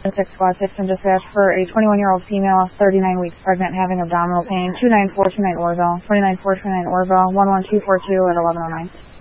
6 Squad 6 and dispatch for a 21-year-old female, 39 weeks pregnant, having abdominal pain, 29429 Orville, 29429 Orville, 11242 at 1109.